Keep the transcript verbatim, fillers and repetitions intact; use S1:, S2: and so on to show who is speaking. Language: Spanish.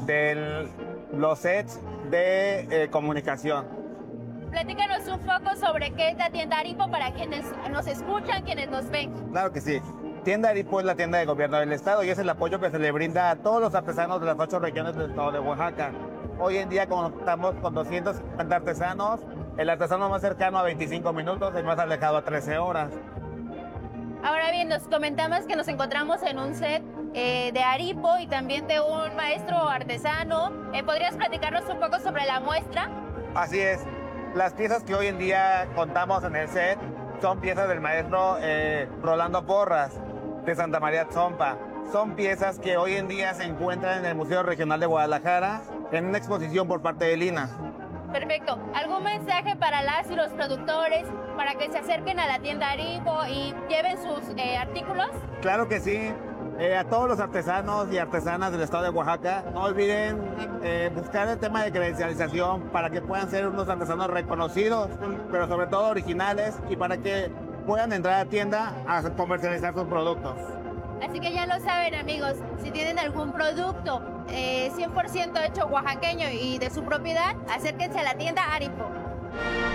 S1: de los sets de eh, comunicación.
S2: Platícanos un poco sobre qué es la tienda Aripo para quienes nos escuchan, quienes nos ven.
S1: Claro que sí. Tienda Aripo es la tienda de gobierno del estado y es el apoyo que se le brinda a todos los artesanos de las ocho regiones del estado de Oaxaca. Hoy en día contamos con doscientos cincuenta artesanos, el artesano más cercano a veinticinco minutos, el más alejado a trece horas.
S2: Ahora bien, nos comentamos que nos encontramos en un set eh, de Aripo y también de un maestro artesano. Eh, ¿Podrías platicarnos un poco sobre la muestra?
S1: Así es. Las piezas que hoy en día contamos en el set son piezas del maestro eh, Rolando Porras, de Santa María Tzompa. Son piezas que hoy en día se encuentran en el Museo Regional de Guadalajara en una exposición por parte de Lina.
S2: Perfecto. ¿Algún mensaje para las y los productores para que se acerquen a la tienda Aripo y lleven sus eh, artículos?
S1: Claro que sí. Eh, a todos los artesanos y artesanas del estado de Oaxaca, no olviden eh, buscar el tema de credencialización para que puedan ser unos artesanos reconocidos, pero sobre todo originales, y para que puedan entrar a la tienda a comercializar sus productos.
S2: Así que ya lo saben, amigos, si tienen algún producto eh, cien por ciento hecho oaxaqueño y de su propiedad, acérquense a la tienda Aripo.